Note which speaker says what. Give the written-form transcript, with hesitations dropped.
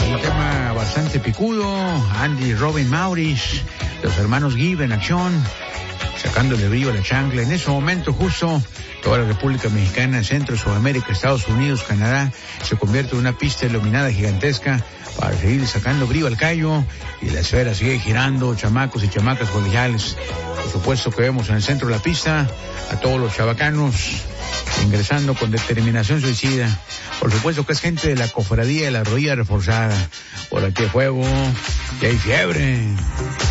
Speaker 1: Un tema bastante picudo. Andy, Robin, Maurice, los hermanos Gibb en acción, sacándole brillo a la chancla. En ese momento justo toda la República Mexicana, Centro, Sudamérica, Estados Unidos, Canadá, se convierte en una pista iluminada gigantesca para seguir sacando brillo al callo, y la esfera sigue girando, chamacos y chamacas colegiales. Por supuesto que vemos en el centro de la pista a todos los chavacanos ingresando con determinación suicida. Por supuesto que es gente de la cofradía de la rodilla reforzada. Por aquí hay fuego y hay fiebre.